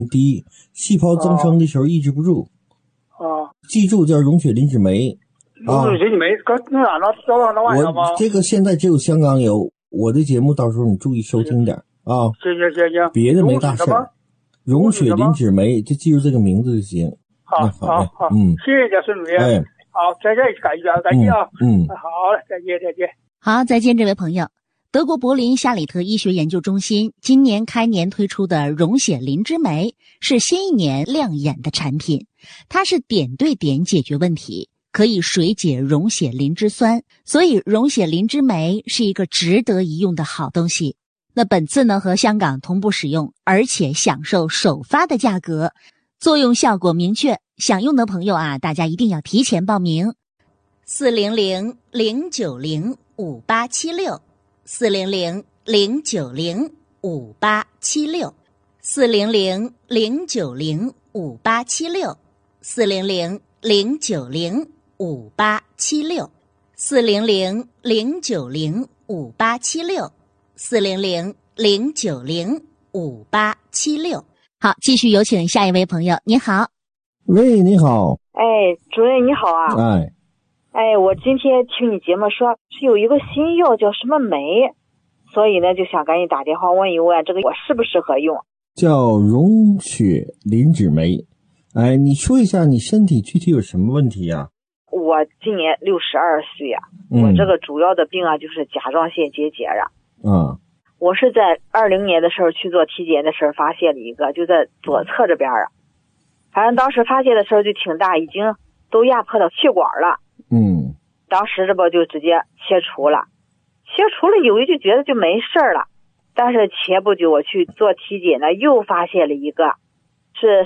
第一，细胞增生的时候抑制不住。记住叫溶血磷脂酶。 溶血磷脂酶，那咋能找到那玩意儿吗？ 这个现在只有香港有，我的节目到时候你注意收听点啊。 行， 别的没大事。溶血磷脂酶，就记住这个名字就行。 好，谢谢家孙主任。好，再见，感谢啊。好了，再见。 好，再见，这位朋友。德国柏林夏里特医学研究中心今年开年推出的溶血磷脂酶是新一年亮眼的产品，它是点对点解决问题，可以水解溶血磷脂酸，所以溶血磷脂酶是一个值得一用的好东西。那本次呢和香港同步使用，而且享受首发的价格，作用效果明确，想用的朋友啊，大家一定要提前报名。400-090-5876，400-090-5876，400-090-5876。好，继续有请下一位朋友。你好。 喂，你好。 主任你好啊。我今天听你节目说是有一个新药叫什么酶，所以呢就想赶紧打电话问一问这个我适不适合用。 叫溶血磷脂酶。你说一下你身体具体有什么问题呀？ 我今年62岁啊，我这个主要的病啊就是甲状腺结节啊。我是在20年的时候去做体检的时候发现了一个，就在左侧这边啊。反正当时发现的时候就挺大，已经都压迫到气管了。当时这不就直接切除了，有一就觉得就没事了。但是前不久我去做体检呢，又发现了一个是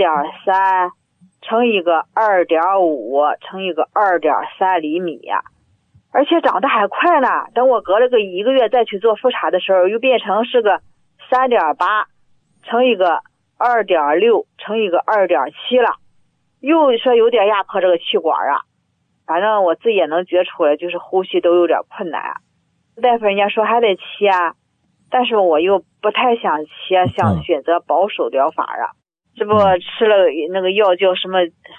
3.3 乘一个 2.5 乘一个 2.3 厘米呀，而且长得还快呢。等我隔了个1个月再去做复查的时候，又变成是个 3.8 乘一个 2.6 乘一个 2.7 了，又说有点压迫这个气管啊。反正我自己也能觉出来，就是呼吸都有点困难啊。大夫人家说还得切啊，但是我又不太想切，想选择保守疗法啊。这不吃了那个药叫什么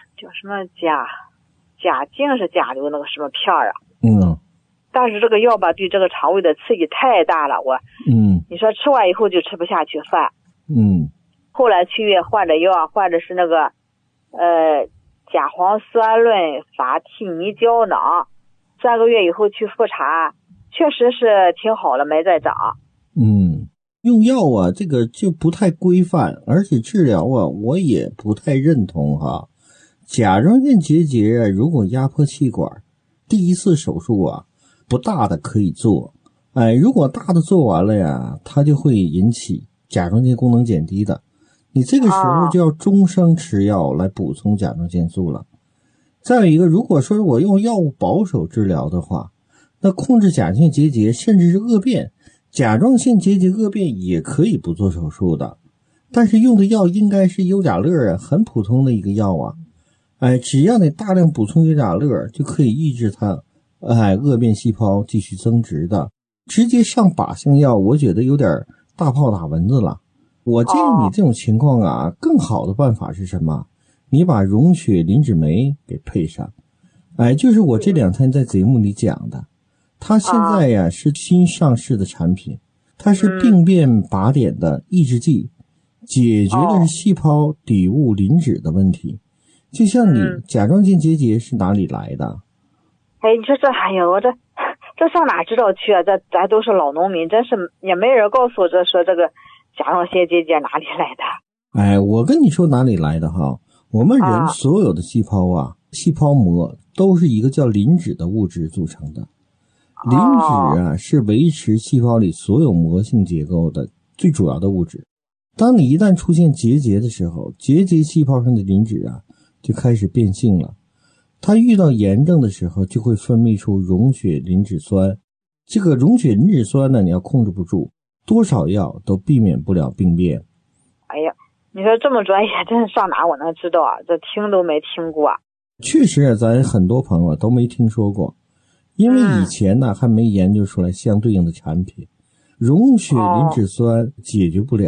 甲净是甲流那个什么片啊。但是这个药吧对这个肠胃的刺激太大了，你说吃完以后就吃不下去饭。后来去医院换的药，换的是那个甲磺酸论法替尼胶囊，3个月以后去复查，确实是挺好了，没再长。 用药啊，这个就不太规范，而且治疗啊，我也不太认同哈。甲状腺结节啊，如果压迫气管，第一次手术啊，不大的可以做，如果大的做完了呀，它就会引起甲状腺功能减低的。你这个时候就要终生吃药来补充甲状腺素了。再有一个，如果说我用药物保守治疗的话，那控制甲状腺结节甚至是恶变，甲状腺结节恶变也可以不做手术的。但是用的药应该是优甲乐啊，很普通的一个药啊。只要你大量补充优甲乐，就可以抑制它恶变细胞继续增殖的。直接上靶向药，我觉得有点大炮打蚊子了。我建议你这种情况啊，更好的办法是什么？你把溶血磷脂酶给配上。就是我这2天在节目里讲的，它现在呀是新上市的产品，它是病变靶点的抑制剂，解决的是细胞底物磷脂的问题。就像你甲状腺结节是哪里来的？ 你说这我这上哪知道去啊？咱都是老农民，真是也没人告诉我说这个甲状腺结节哪里来的。 我跟你说哪里来的哈，我们人所有的细胞啊，细胞膜都是一个叫磷脂的物质组成的。磷脂啊是维持细胞里所有膜性结构的最主要的物质。当你一旦出现结节的时候，结节细胞上的磷脂啊就开始变性了。它遇到炎症的时候就会分泌出溶血磷脂酸。这个溶血磷脂酸呢，你要控制不住，多少药都避免不了病变。 你说这么专业，真是上哪我能知道啊？这听都没听过。 确实咱很多朋友都没听说过，因为以前呢还没研究出来相对应的产品。溶血磷脂酸解决不了，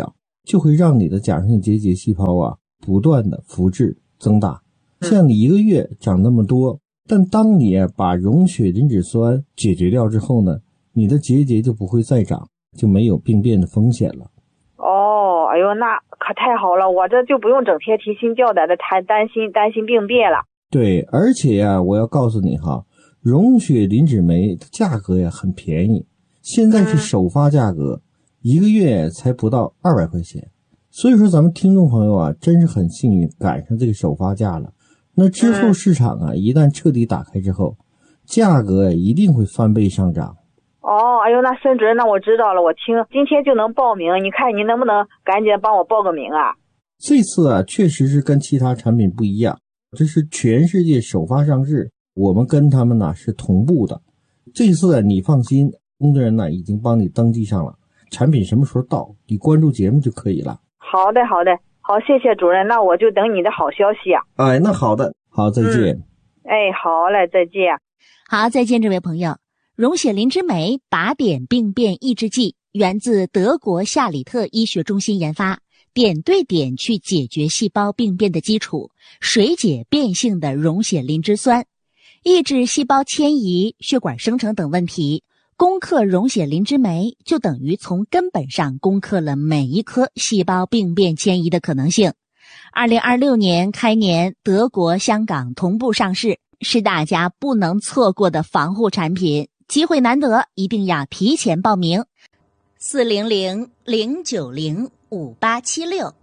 就会让你的甲状腺结节细胞啊不断的复制增大。像你1个月长那么多，但当你把溶血磷脂酸解决掉之后呢，你的结节就不会再长，就没有病变的风险了。 哦，哎呦，那可太好了，我这就不用整天提心吊胆的担心病变了。 对，而且呀，我要告诉你哈，溶血磷脂酶的价格呀很便宜，现在是首发价格，1个月才不到200块钱。所以说咱们听众朋友啊，真是很幸运赶上这个首发价了。那之后市场啊，一旦彻底打开之后，价格一定会翻倍上涨。 哦，哎呦，那孙主任，那我知道了，我今天就能报名，你看你能不能赶紧帮我报个名啊？ 这次啊，确实是跟其他产品不一样，这是全世界首发上市，我们跟他们呢是同步的。这次啊，你放心，工作人员呢已经帮你登记上了，产品什么时候到，你关注节目就可以了。 好的，好，谢谢主任，那我就等你的好消息啊。 哎，那好的，好，再见。 哎，好嘞，再见。 好，再见，这位朋友。溶血磷脂酶靶点病变抑制剂源自德国夏里特医学中心研发，点对点去解决细胞病变的基础，水解变性的溶血磷脂酸，抑制细胞迁移、血管生成等问题。攻克溶血磷脂酶就等于从根本上攻克了每一颗细胞病变迁移的可能性。2026年开年，德国、香港同步上市，是大家不能错过的防护产品。机会难得，一定要提前报名。400-090-5876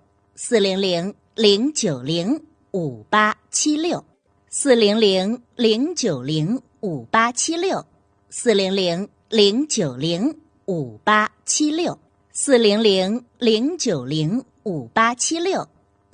400-090-5876 400-090-5876 400-090-5876 400-090-5876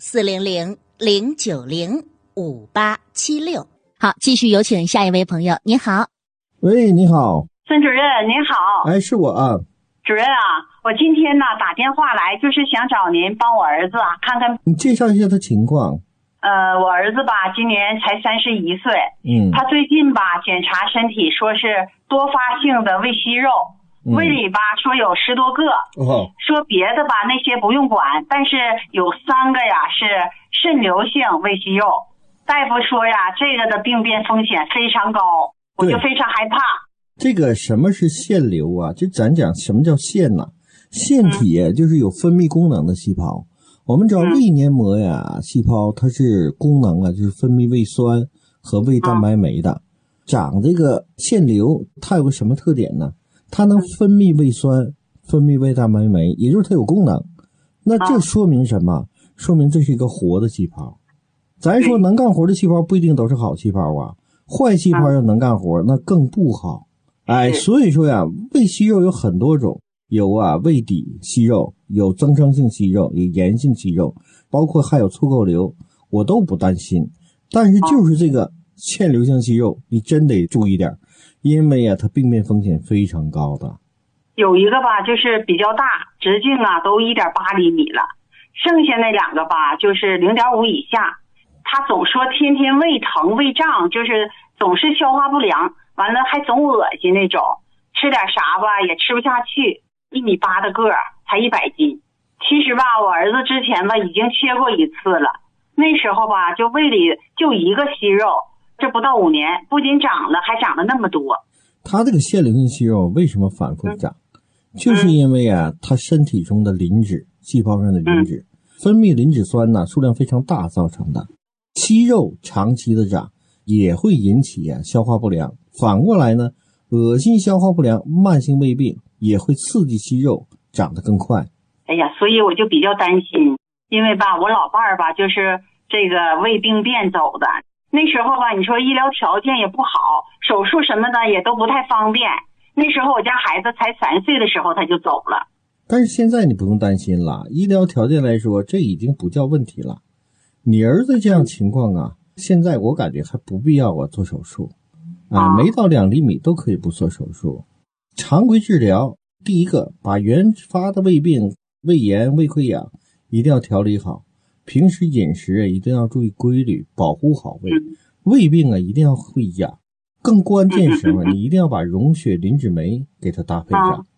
400-090-5876。好，继续有请下一位朋友。你好。 喂，你好， 孙主任您好。 哎，是我啊。 主任啊，我今天呢打电话来，就是想找您帮我儿子啊看看。 你介绍一下他情况。 我儿子吧今年才31岁，他最近吧检查身体说是多发性的胃息肉，胃里吧说有10多个，说别的吧那些不用管，但是有3个呀是肾瘤性胃息肉，大夫说呀这个的病变风险非常高。我就非常害怕。 这个什么是腺瘤啊？就咱讲什么叫腺呢？腺体就是有分泌功能的细胞。我们知道胃黏膜呀，细胞它是功能啊，就是分泌胃酸和胃蛋白酶的。长这个腺瘤，它有个什么特点呢？它能分泌胃酸，分泌胃蛋白酶，也就是它有功能。那这说明什么？说明这是一个活的细胞。咱说能干活的细胞不一定都是好细胞啊。坏细胞要能干活，那更不好。哎，所以说呀，胃息肉有很多种，有啊胃底息肉，有增生性息肉，有炎性息肉，包括还有促垢瘤，我都不担心。但是就是这个腺瘤性息肉，你真得注意点，因为啊它病变风险非常高的。 有一个吧就是比较大，直径啊都1.8厘米了，剩下那2个吧就是0.5以下。他总说天天胃疼胃胀，就是总是消化不良，完了还总恶心那种，吃点啥吧也吃不下去，1.8米的个儿，才100斤。其实吧我儿子之前吧已经切过1次了，那时候吧就胃里就1个息肉，这不到5年不仅长了还长了那么多。 他这个腺瘤性息肉为什么反复长？就是因为啊他身体中的磷脂，细胞上的磷脂分泌磷脂酸呢数量非常大造成的。息肉长期的长也会引起消化不良，反过来呢，恶心消化不良、慢性胃病也会刺激息肉长得更快。 哎呀，所以我就比较担心，因为吧，我老伴儿吧就是这个胃病变走的，那时候吧，你说医疗条件也不好，手术什么的也都不太方便。那时候我家孩子才3岁的时候他就走了。 但是现在你不用担心了，医疗条件来说，这已经不叫问题了。你儿子这样情况啊，现在我感觉还不必要做手术啊，没到2厘米都可以不做手术。常规治疗，第一个把原发的胃病、胃炎、胃溃疡一定要调理好，平时饮食一定要注意规律，保护好胃。胃病一定要会养，更关键是什么？你一定要把溶血磷脂酶给它搭配上。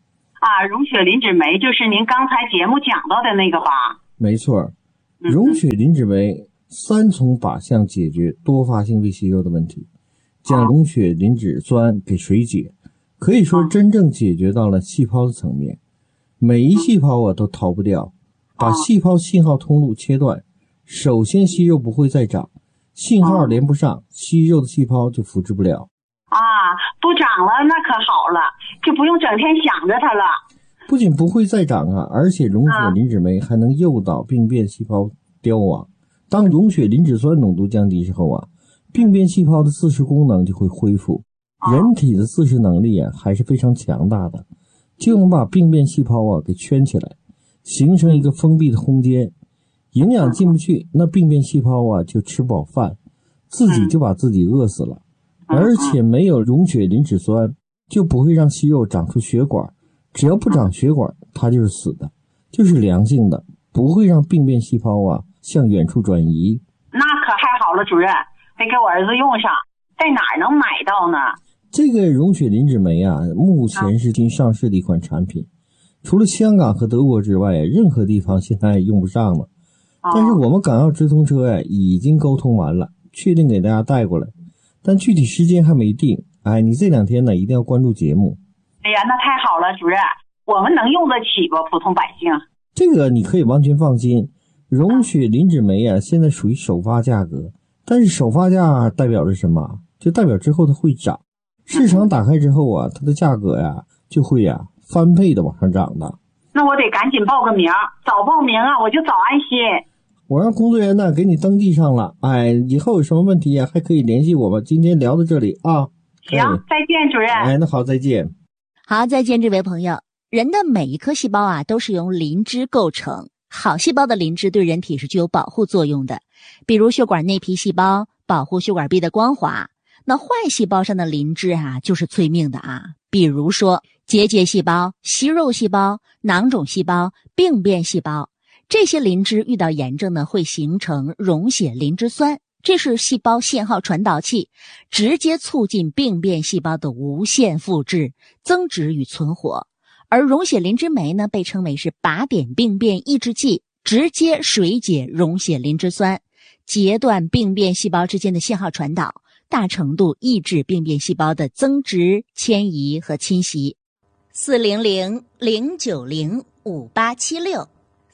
啊，溶血磷脂酶就是您刚才节目讲到的那个吧？ 没错，溶血磷脂酶3重靶向解决多发性胃息肉的问题，将溶血磷脂酸给水解，可以说真正解决到了细胞的层面，每一细胞啊都逃不掉，把细胞信号通路切断，首先息肉不会再长，信号连不上，息肉的细胞就复制不了。 不长了那可好了，就不用整天想着它了。 不仅不会再长啊，而且溶血磷脂酶还能诱导病变细胞凋亡。当溶血磷脂酸浓度降低之后啊，病变细胞的自噬功能就会恢复。人体的自噬能力啊还是非常强大的，就能把病变细胞啊给圈起来，形成一个封闭的空间，营养进不去，那病变细胞啊就吃不饱饭，自己就把自己饿死了。而且没有溶血磷脂酸，就不会让息肉长出血管，只要不长血管，它就是死的，就是良性的，不会让病变细胞啊向远处转移。 那可太好了，主任，得给我儿子用上。在哪儿能买到呢？ 这个溶血磷脂酶啊，目前是新上市的一款产品，除了香港和德国之外，任何地方现在用不上了。但是我们港澳直通车呀已经沟通完了，确定给大家带过来，但具体时间还没定。你这2天呢一定要关注节目。 哎呀，那太好了，主任，我们能用得起不？普通百姓？ 这个你可以完全放心，溶血磷脂酶啊现在属于首发价格，但是首发价代表着什么？就代表之后它会涨，市场打开之后啊，它的价格呀就会翻倍的往上涨的。 那我得赶紧报个名，早报名啊，我就早安心。 我让工作人员呢给你登记上了，以后有什么问题还可以联系我们。今天聊到这里啊。 行，再见，主任。 那好，再见。 好，再见，这位朋友。人的每一颗细胞啊都是由磷脂构成，好细胞的磷脂对人体是具有保护作用的，比如血管内皮细胞保护血管壁的光滑，那坏细胞上的磷脂就是催命的比如说结节细胞、息肉细胞、囊肿细胞、病变细胞，这些磷脂遇到炎症呢会形成溶血磷脂酸，这是细胞信号传导器，直接促进病变细胞的无限复制、增殖与存活。而溶血磷脂酶呢被称为是靶点病变抑制剂，直接水解溶血磷脂酸，截断病变细胞之间的信号传导，大程度抑制病变细胞的增殖、迁移和侵袭。400-090-5876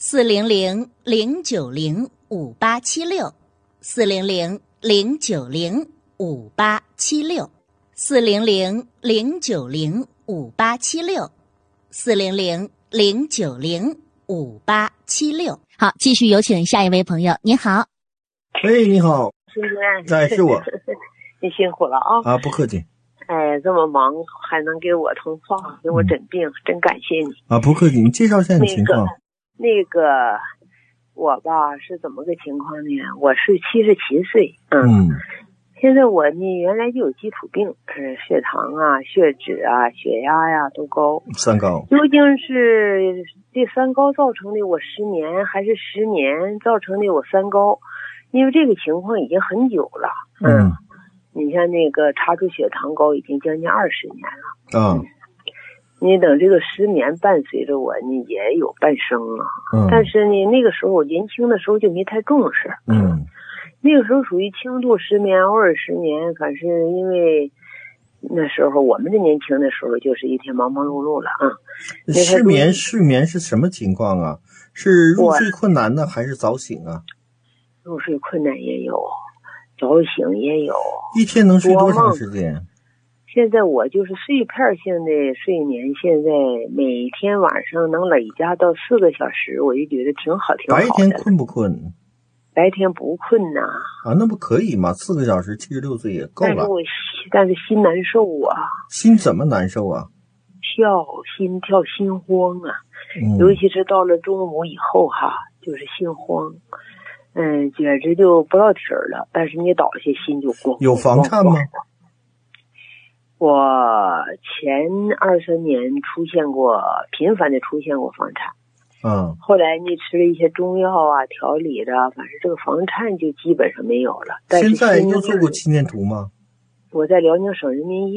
400-090-5876 400-090-5876 400-090-5876 400-090-5876。好，继续有请下一位朋友。你好。 你好。是我。 你辛苦了不客气。 这么忙还能给我通话，给我诊病，真感谢你不客气。你介绍一下你情况。 我吧是怎么个情况呢？我是77岁，现在我呢原来就有基础病，血糖血脂血压都高， 三高。 究竟是这三高造成的我失眠，还是失眠造成的我三高？因为这个情况已经很久了。你像那个查出血糖高已经将近20年了。你等这个失眠伴随着我呢也有半生但是呢那个时候我年轻的时候就没太重视。那个时候属于轻度失眠，偶尔失眠，反正因为那时候我们这年轻的时候就是一天忙忙碌碌了失眠是什么情况啊？是入睡困难呢还是早醒啊？ 入睡困难也有，早醒也有。 一天能睡多长时间？ 现在我就是碎片性的睡眠，现在每天晚上能累加到4个小时，我就觉得挺好的。 白天困不困？ 白天不困那不可以吗？4个小时76岁也够了。 但是心难受心怎么难受啊？ 心跳心慌尤其是到了中午以后就是心慌，简直就不要题儿了。但是你倒下心就咣。 有房颤吗？ 我前2-3年频繁的出现过房颤。后来你吃了一些中药调理的，反正这个房颤就基本上没有了。但是现在又做过心电图吗？ 我在辽宁省人民医院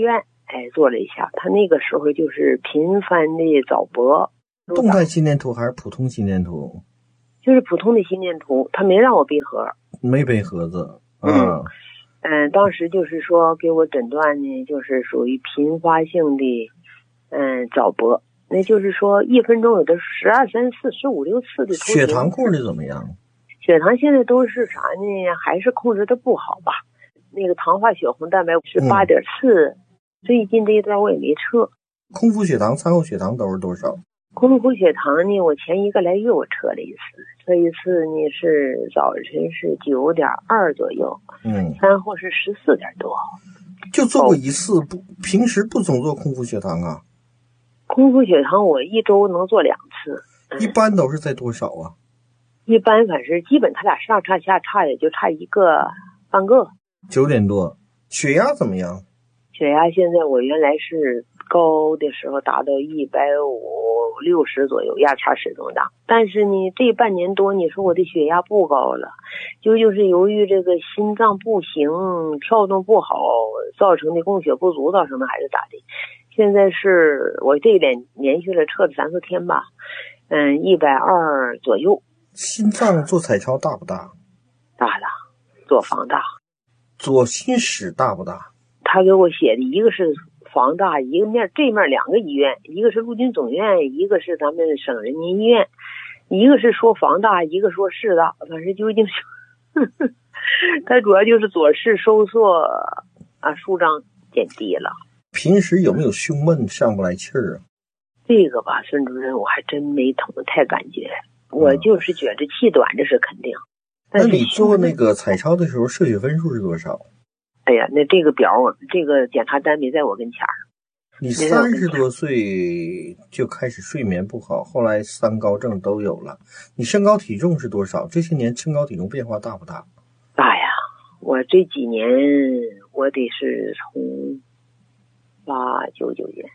做了一下。他那个时候就是频繁的早搏。 动态心电图还是普通心电图？ 就是普通的心电图，他没让我背盒。 没背盒子。 当时就是说给我诊断呢，就是属于频发性的早搏。那就是说1分钟有的12、3、4、15、6次的。 血糖控制怎么样？ 血糖现在都是啥呢？还是控制的不好吧。那个糖化血红蛋白是8.4，最近这一段我也没测。 空腹血糖、餐后血糖都是多少？ 空腹血糖呢，我前1个来月我测了一次，测一次呢是早晨是9.2左右，餐后是14点多。 就做过一次，平时不总做空腹血糖啊？ 空腹血糖我1周能做2次。 一般都是在多少啊？ 一般反正基本他俩上差下差也就差1个半个。 9点多。血压怎么样？ 血压现在我原来是高的时候达到150、60左右，压差始终大。但是呢，这半年多你说我的血压不高了，就是由于这个心脏不行，跳动不好造成的供血不足造成的还是咋的。现在是我这连续了测了3、4天吧，120左右。 心脏做彩超大不大？ 大的，做房大。 左心室大不大？ 他给我写的一个是房大，一个面这面2个医院，一个是陆军总院，一个是咱们省人民医院，一个是说房大，一个说室大，反正究竟是他主要就是左室收缩舒张减低了。 平时有没有胸闷上不来气儿啊？ 这个吧，孙主任我还真没太感觉，我就是觉着气短这是肯定。 那你做那个彩超的时候摄血分数是多少？ 哎呀，那这个表这个检查单没在我跟前儿。 你30多岁就开始睡眠不好，后来3高症都有了。你身高体重是多少？这些年身高体重变化大不大？ 大呀，我这几年我得是从899年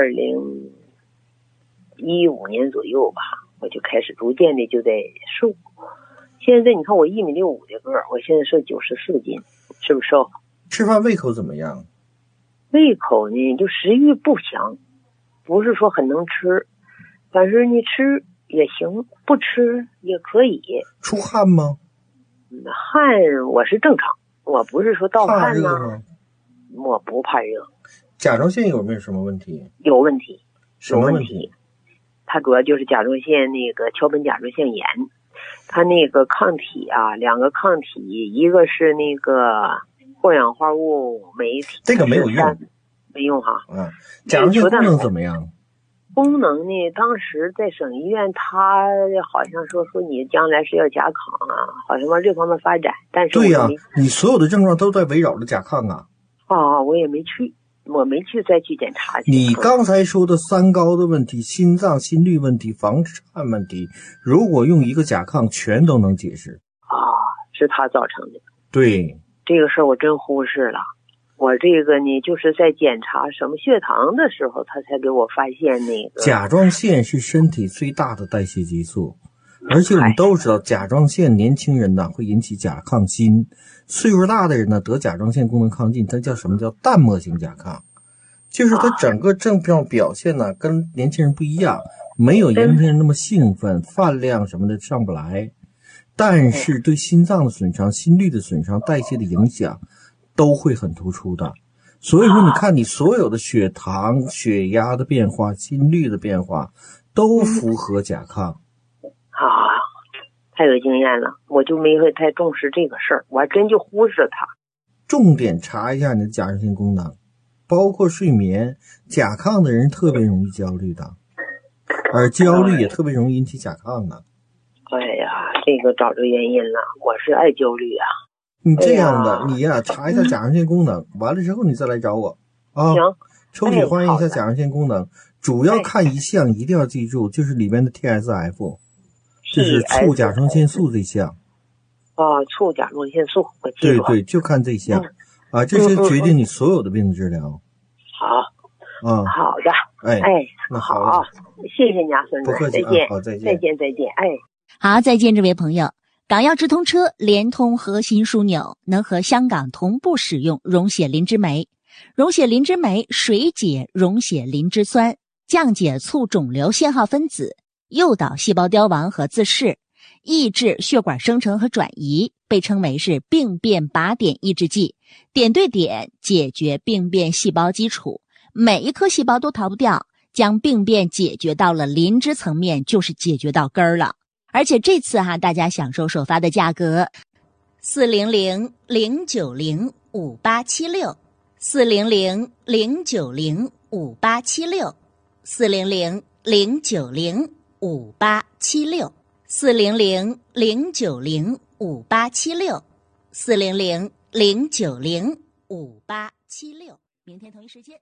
2015年左右吧，我就开始逐渐的就在瘦。现在你看我1.65米的个儿，我现在是94斤，是不是瘦？ 吃饭胃口怎么样？ 胃口呢，就食欲不强，不是说很能吃，反正你吃也行，不吃也可以。 出汗吗？ 汗我是正常，我不是说盗汗吗？ 我不怕热。 甲状腺有没有什么问题？ 有问题。 什么问题？ 它主要就是甲状腺那个桥本甲状腺炎，它那个抗体啊，2个抗体，一个是那个过氧化物酶， 这个没有用， 没用哈。 甲状腺功能怎么样？ 功能呢？当时在省医院，他好像说你将来是要甲亢啊，好像往这方面发展。但是对呀，你所有的症状都在围绕着甲亢啊。 我也没去，我没去再去检查去。 你刚才说的3高的问题，心脏心律问题，房颤问题，如果用一个甲亢全都能解释。 是他造成的。 对， 这个事儿我真忽视了。我这个呢，就是在检查什么血糖的时候，他才给我发现那个甲状腺是身体最大的代谢激素，而且我们都知道甲状腺年轻人呢会引起甲亢心，岁数大的人呢得甲状腺功能亢进，它叫什么叫淡漠型甲亢，就是它整个症状表现呢跟年轻人不一样，没有年轻人那么兴奋，饭量什么的上不来，但是对心脏的损伤、心律的损伤、代谢的影响都会很突出的。所以说你看你所有的血糖、血压的变化、心率的变化都符合甲亢。 太有经验了，我就没会太重视这个事儿，我还真就忽视它。 重点查一下你的甲状腺功能，包括睡眠。甲亢的人特别容易焦虑的，而焦虑也特别容易引起甲亢的。 哎呀，这个找着原因了，我是爱焦虑啊。 你这样的，你呀查一下甲状腺功能，完了之后你再来找我啊。 行， 抽血还原一下甲状腺功能，主要看一项一定要记住，就是里面的 TSF， 就是促甲状腺素这项。 促甲状腺素，我记住。 对，就看这项这些决定你所有的病的治疗。 好，好的， 那好， 谢谢你啊，孙主任， 不客气， 再见， 好，再见， 好，再见，这位朋友。港药直通车联通核心枢纽，能和香港同步使用溶血磷脂酶。 溶血磷脂酶水解溶血磷脂酸，降解促肿瘤信号分子，诱导细胞凋亡和自噬，抑制血管生成和转移，被称为是病变靶点抑制剂，点对点解决病变细胞基础，每一颗细胞都逃不掉，将病变解决到了磷脂层面，就是解决到根儿了。而且这次大家享受首发的价格400-090-5876 400-090-5876 400-090-5876 400-090-5876 400-090-5876。明天同一时间。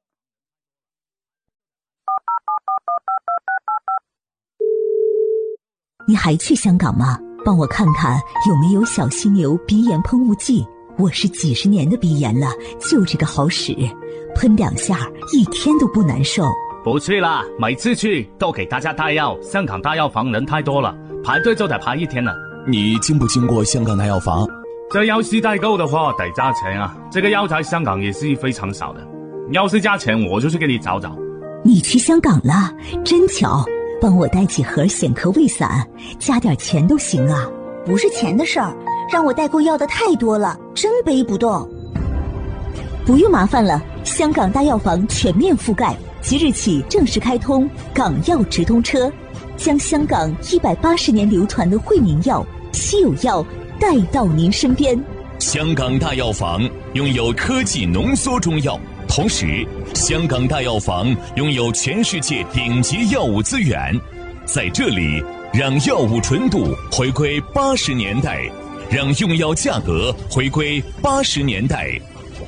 你还去香港吗？帮我看看有没有小犀牛鼻炎喷雾剂，我是几十年的鼻炎了，就这个好使，喷2下1天都不难受。 不去了，每次去都给大家带药，香港大药房人太多了，排队就得排1天了。 你经不经过香港大药房？ 这要是代购的话得加钱啊，这个药在香港也是非常少的，要是加钱我就去给你找找。 你去香港了，真巧，帮我带几盒显壳胃散，加点钱都行啊。 不是钱的事儿，让我代购要的太多了，真背不动。 不用麻烦了，香港大药房全面覆盖，即日起正式开通港药直通车，将香港180年流传的惠民药、稀有药带到您身边。 香港大药房拥有科技浓缩中药，同时香港大药房拥有全世界顶级药物资源，在这里让药物纯度回归80年代，让用药价格回归80年代。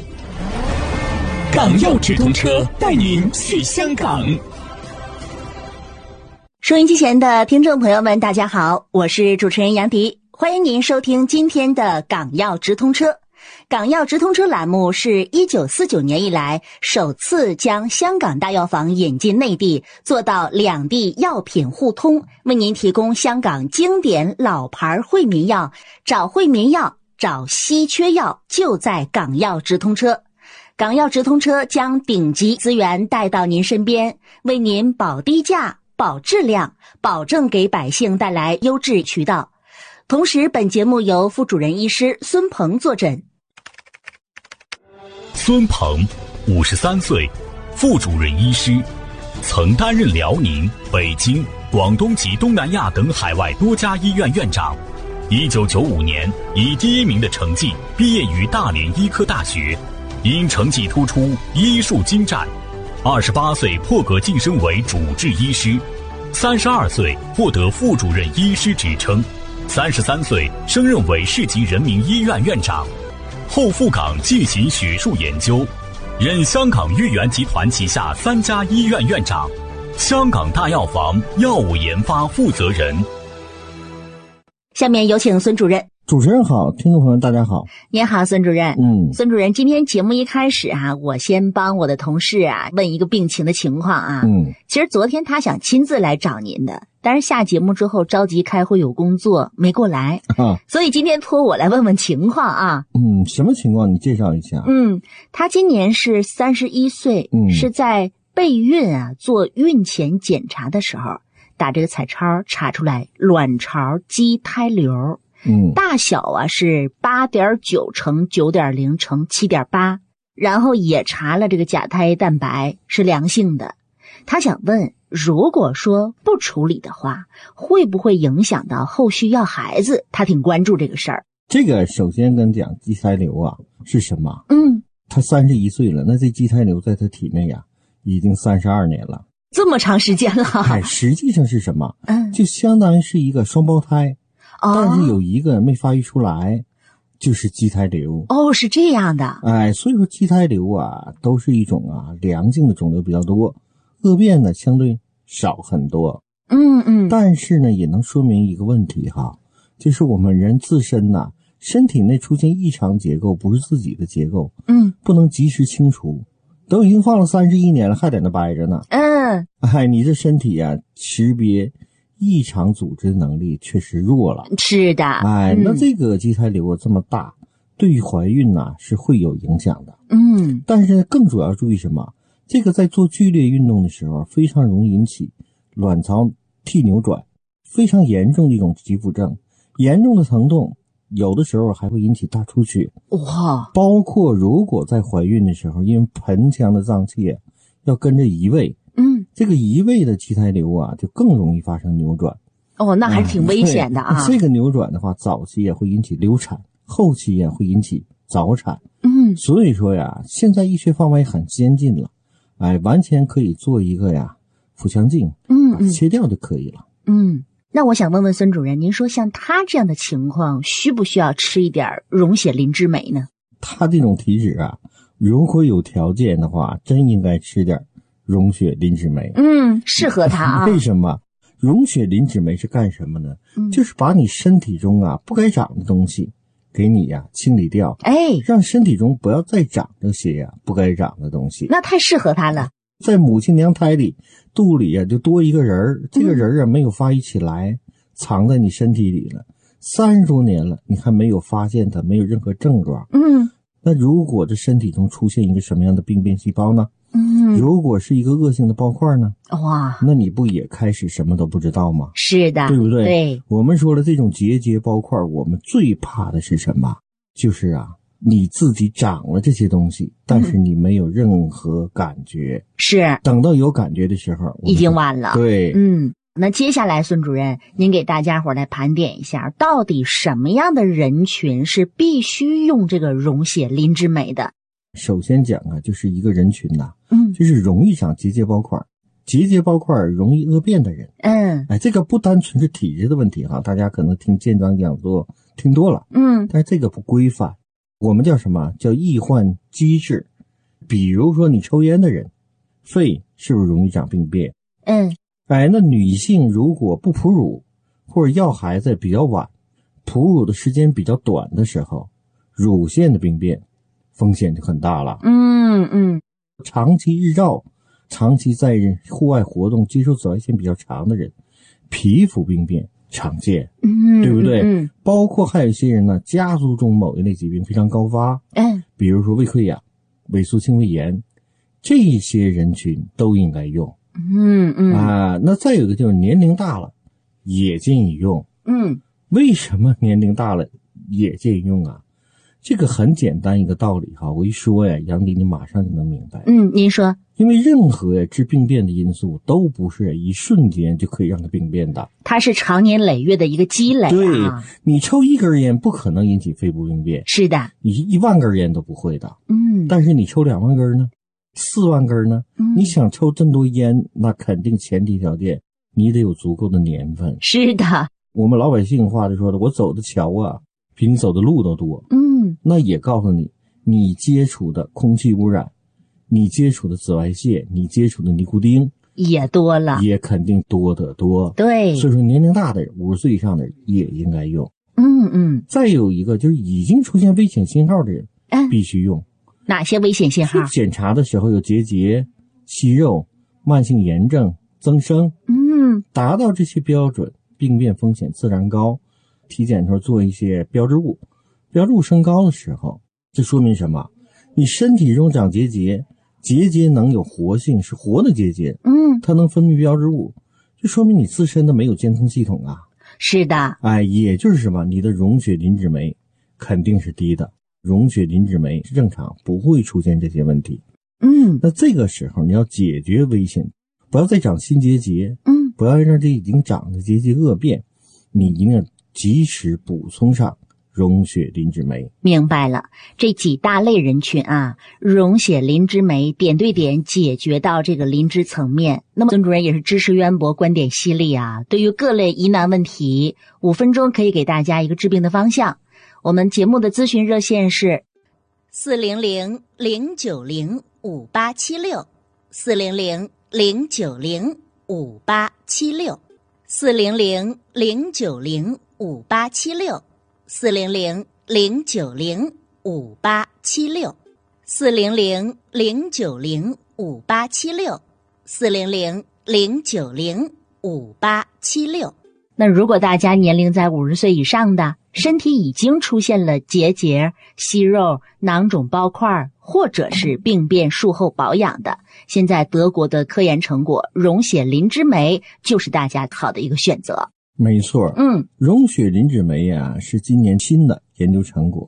港药直通车带您去香港。 收音机前的听众朋友们，大家好，我是主持人杨迪，欢迎您收听今天的港药直通车。港药直通车栏目是1949年以来首次将香港大药房引进内地，做到两地药品互通，为您提供香港经典老牌惠民药，找惠民药，找稀缺药，就在港药直通车。港药直通车将顶级资源带到您身边，为您保低价、保质量，保证给百姓带来优质渠道。同时，本节目由副主任医师孙鹏坐诊。 孙鹏，53岁，副主任医师，曾担任辽宁、北京、广东及东南亚等海外多家医院院长。1995年以第1名的成绩毕业于大连医科大学，因成绩突出，医术精湛。28岁破格晋升为主治医师，32岁获得副主任医师职称，33岁升任为市级人民医院院长，后赴港进行学术研究，任香港豫园集团旗下3家医院院长，香港大药房药物研发负责人。 下面有请孙主任。 主持人好，听众朋友大家好。 您好，孙主任。孙主任，今天节目一开始我先帮我的同事问一个病情的情况其实昨天他想亲自来找您的，但是下节目之后着急开会有工作没过来所以今天托我来问问情况什么情况？你介绍一下。 他今年是31岁，是在备孕做孕前检查的时候打这个彩超查出来卵巢畸胎瘤。大小是 8.9 乘 9.0 乘 7.8， 然后也查了这个甲胎蛋白是良性的。他想问，如果说不处理的话，会不会影响到后续要孩子？他挺关注这个事儿。 这个首先跟讲畸胎瘤是什么？他31岁了，那这畸胎瘤在他体内已经32年了， 这么长时间了。 实际上是什么？就相当于是一个双胞胎。但是有一个没发育出来，就是畸胎瘤。 是这样的。 所以说畸胎瘤都是一种良性的肿瘤比较多，恶变呢相对少很多。但是呢也能说明一个问题就是我们人自身身体内出现异常结构，不是自己的结构，不能及时清除，都已经放了31年了，还在那掰着呢。你这身体识别异常组织能力确实弱了。 是的。 那这个畸胎瘤这么大， 对于怀孕是会有影响的。但是更主要注意什么？这个在做剧烈运动的时候非常容易引起卵巢屉扭转，非常严重的一种急腹症，严重的疼痛有的时候还会引起大出血。 哇！ 包括如果在怀孕的时候，因为盆腔的脏器要跟着移位，这个移位的畸胎瘤就更容易发生扭转。 那还是挺危险的啊。 这个扭转的话，早期也会引起流产，后期也会引起早产。所以说现在医学方法也很先进了，完全可以做一个腹腔镜，把它切掉就可以了。 那我想问问孙主任，您说像他这样的情况，需不需要吃一点溶血磷脂镁呢？ 他这种体质如果有条件的话，真应该吃点溶血磷脂镁。 适合他为什么？溶血磷脂镁是干什么呢？就是把你身体中不该长的东西给你清理掉，让身体中不要再长这些不该长的东西。 那太适合他了。 在母亲娘胎里，肚里就多一个人，这个人没有发育起来，藏在你身体里了30多年了，你还没有发现它，没有任何症状。那如果这身体中出现一个什么样的病变细胞呢？如果是一个恶性的包块呢？ 哇， 那你不也开始什么都不知道吗？ 是的， 对不对？ 对， 我们说了，这种结节包块，我们最怕的是什么？就是你自己长了这些东西，但是你没有任何感觉。 是， 等到有感觉的时候， 已经晚了。 对， 那接下来孙主任，您给大家伙来盘点一下，到底什么样的人群是必须用这个溶血磷脂镁的？ 首先讲就是一个人群就是容易长结节包块，结节包块容易恶变的人。这个不单纯是体质的问题大家可能听健康讲座听多了，但是这个不规范，我们叫什么？叫易患机制。比如说你抽烟的人，肺是不是容易长病变？那女性如果不哺乳或者要孩子比较晚，哺乳的时间比较短的时候，乳腺的病变风险就很大了。长期日照，长期在户外活动，接受紫外线比较长的人，皮肤病变常见，对不对？包括还有一些人家族中某一类疾病非常高发，比如说胃溃疡、萎缩性胃炎，这些人群都应该用。那再有一个就是年龄大了也建议用。为什么年龄大了也建议用这个很简单一个道理我一说杨迪你马上就能明白。 您说。 因为任何致病变的因素都不是一瞬间就可以让它病变的， 它是长年累月的一个积累。 对，你抽1根烟不可能引起肺部病变， 是的， 你1万根烟都不会的。但是你抽2万根呢，4万根呢，你想抽这么多烟，那肯定前提条件你得有足够的年份。 是的， 我们老百姓话就说的，我走的桥比你走的路都多。那也告诉你，你接触的空气污染，你接触的紫外线，你接触的尼古丁也多了， 也肯定多得多。 对， 所以说年龄大的人，50岁以上的人也应该用。再有一个就是已经出现危险信号的人，必须用。 哪些危险信号？ 检查的时候有结节、息肉、慢性炎症增生，达到这些标准，病变风险自然高。体检的时候做一些标志物，标志物升高的时候，这说明什么？你身体中长结节，结节能有活性，是活的结节，它能分泌标志物，就说明你自身的没有监控系统是的， 也就是什么？你的溶血磷脂镁肯定是低的，溶血磷脂镁是正常，不会出现这些问题。那这个时候你要解决危险，不要再长新结节，不要让这已经长的结节恶变，你一定要及时补充上溶血磷脂镁。 明白了，这几大类人群溶血磷脂镁点对点解决到这个磷脂层面。那么孙主任也是知识渊博，观点犀利对于各类疑难问题5分钟可以给大家一个治病的方向。我们节目的咨询热线是400-090-5876 400-090-5876 400-090-5876 400-090-5876 400-090-5876 400-090-5876。那如果大家年龄在50岁以上的， 身体已经出现了结节、息肉、囊肿包块，或者是病变术后保养的，现在德国的科研成果溶血磷脂酶就是大家好的一个选择。 没错，溶血磷脂酶啊是今年新的研究成果，